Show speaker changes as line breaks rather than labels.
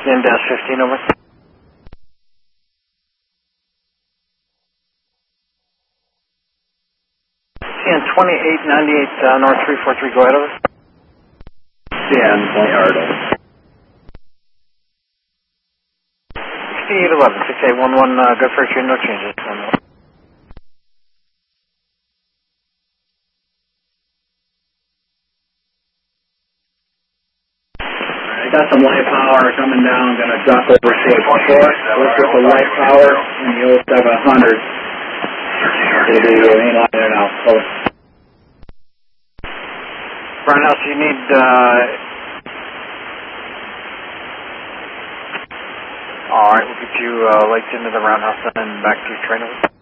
CN-15 over. CN-2898 North 343, go ahead over.
CN-20 yard.
6811, 6811, good for you, no changes.
I got some light power coming down, gonna duck over to a short, look with the light power in the 0700. It'll be in line there now. Over.
Brian House, you need, alright, we'll get you lights into the roundhouse and back to your trainer.